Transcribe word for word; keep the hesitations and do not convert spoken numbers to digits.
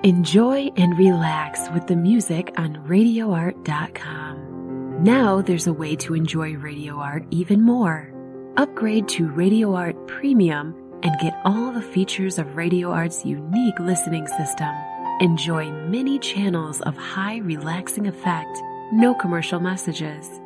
Enjoy and relax with the music on radio art dot com. Now there's a way to enjoy Radio Art even more. Upgrade to Radio Art Premium and get all the features of Radio Art's unique listening system. Enjoy many channels of high relaxing effect, no commercial messages.